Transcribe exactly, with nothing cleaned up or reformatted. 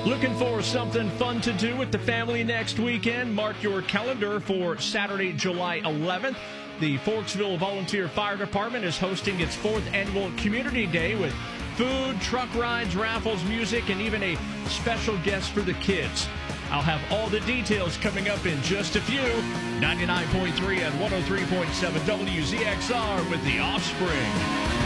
Looking for something fun to do with the family next weekend? Mark your calendar for Saturday, July eleventh. The Forksville Volunteer Fire Department is hosting its fourth annual Community Day with food, truck rides, raffles, music, and even a special guest for the kids. I'll have all the details coming up in just a few. ninety-nine point three and one oh three point seven W Z X R with The Offspring.